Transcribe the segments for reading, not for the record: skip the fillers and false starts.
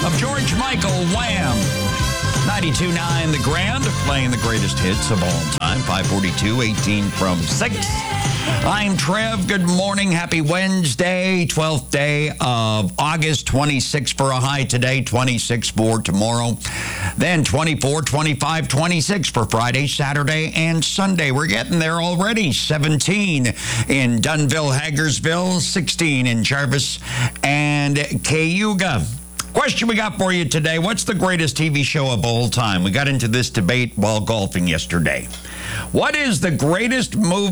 of George Michael, Wham! 92.9 The Grand, playing the greatest hits of all time. 5:42, 18 from 6. I'm Trev. Good morning. Happy Wednesday, 12th day of August. 26 for a high today, 26 for tomorrow. Then 24, 25, 26 for Friday, Saturday, and Sunday. We're getting there already. 17 in Dunnville, Hagersville, 16 in Jarvis and Cayuga. Question we got for you today: what's the greatest TV show of all time? We got into this debate while golfing yesterday. What is the greatest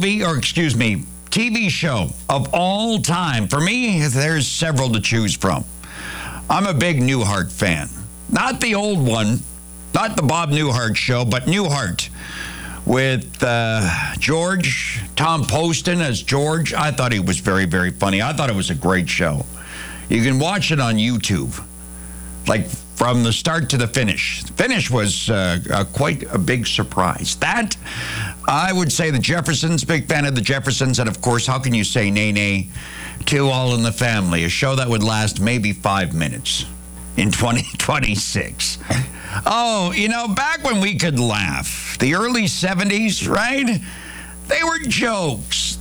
TV show of all time? For me, there's several to choose from. I'm a big Newhart fan. Not the old one, not the Bob Newhart show, but Newhart with George, Tom Poston as George. I thought he was very, very funny. I thought it was a great show. You can watch it on YouTube. Like from the start to the finish. The finish was quite a big surprise. That, I would say the Jeffersons, big fan of the Jeffersons. And of course, how can you say nay to All in the Family? A show that would last maybe 5 minutes in 2026. Oh, back when we could laugh. The early 70s, right? They were jokes.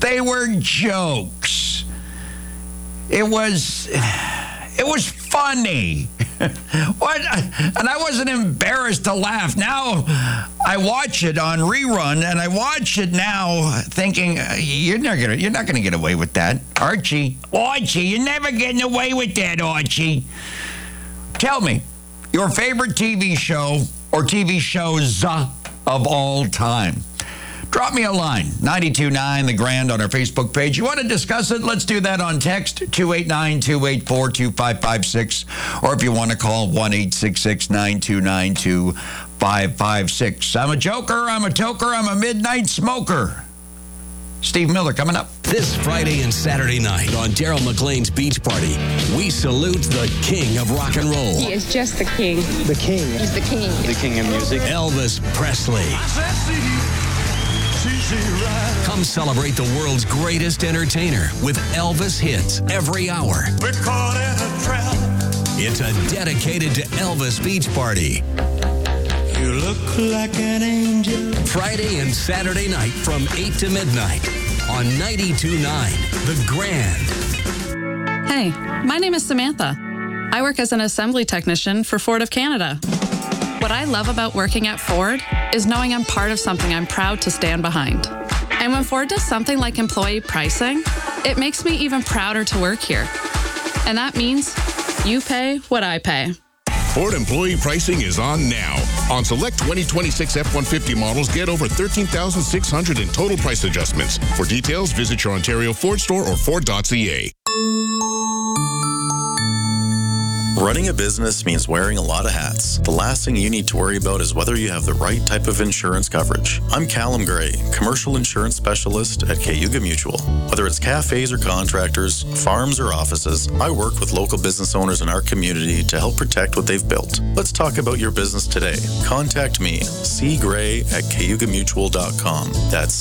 It was funny. What? And I wasn't embarrassed to laugh. Now I watch it on rerun, and I watch it now thinking, you're not gonna get away with that, Archie, you're never getting away with that, Archie. Tell me your favorite TV show or TV shows of all time. Drop me a line, 92.9 The Grand on our Facebook page. You want to discuss it? Let's do that on text, 289-284-2556. Or if you want to call, 1-866-929-2556. I'm a joker, I'm a toker, I'm a midnight smoker. Steve Miller coming up. This Friday and Saturday night on Daryl McLean's Beach Party, we salute the king of rock and roll. He is just the king. The king. He's the king. The king of music. Elvis Presley. Come celebrate the world's greatest entertainer with Elvis hits every hour. We're caught in a trap. It's a dedicated to Elvis beach party. You look like an angel. Friday and Saturday night from 8 to midnight on 92.9 The Grand. Hey, my name is Samantha. I work as an assembly technician for Ford of Canada. What I love about working at Ford is knowing I'm part of something I'm proud to stand behind. And when Ford does something like employee pricing, it makes me even prouder to work here. And that means you pay what I pay. Ford employee pricing is on now. On select 2026 F-150 models, get over $13,600 in total price adjustments. For details, visit your Ontario Ford store or Ford.ca. Running a business means wearing a lot of hats. The last thing you need to worry about is whether you have the right type of insurance coverage. I'm Callum Gray, commercial insurance specialist at Cayuga Mutual. Whether it's cafes or contractors, farms or offices, I work with local business owners in our community to help protect what they've built. Let's talk about your business today. Contact me, cgray@cayugamutual.com. That's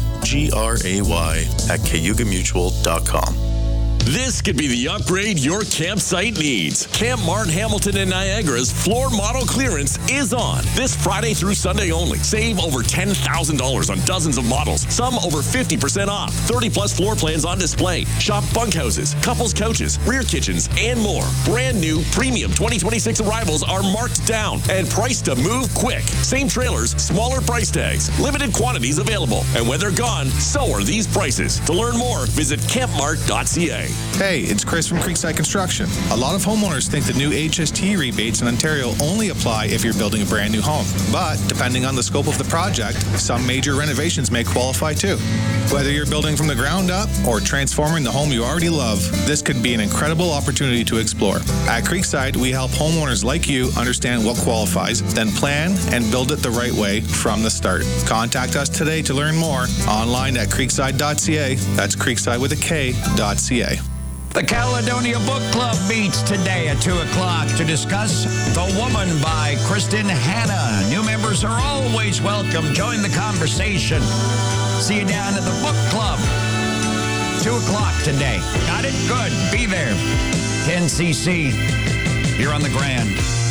CGRAY@cayugamutual.com. This could be the upgrade your campsite needs. Camp Martin Hamilton in Niagara's floor model clearance is on this Friday through Sunday only. Save over $10,000 on dozens of models, some over 50% off. 30-plus floor plans on display. Shop bunkhouses, couples couches, rear kitchens, and more. Brand new premium 2026 arrivals are marked down and priced to move quick. Same trailers, smaller price tags, limited quantities available. And when they're gone, so are these prices. To learn more, visit campmart.ca. Hey, it's Chris from Creekside Construction. A lot of homeowners think the new HST rebates in Ontario only apply if you're building a brand new home. But depending on the scope of the project, some major renovations may qualify too. Whether you're building from the ground up or transforming the home you already love, this could be an incredible opportunity to explore. At Creekside, we help homeowners like you understand what qualifies, then plan and build it the right way from the start. Contact us today to learn more online at creekside.ca. That's creekside with a K.ca. The Caledonia Book Club meets today at 2 o'clock to discuss The Woman by Kristen Hanna. New members are always welcome. Join the conversation. See you down at the book club. 2 o'clock today. Got it? Good. Be there. 10cc. here on The Grand.